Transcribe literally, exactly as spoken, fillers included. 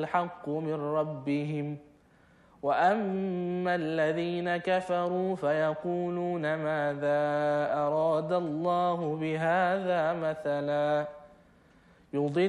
الحق من ربهم وأما الذين كفروا فيقولون ماذا أراد الله بهذا مثلا يضل